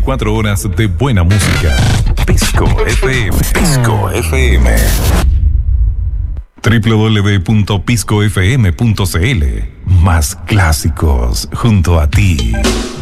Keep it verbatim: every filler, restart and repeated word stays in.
veinticuatro horas de buena música. Pisco F M. Pisco F M. doble u doble u doble u punto pisco f m punto c l. Más clásicos junto a ti.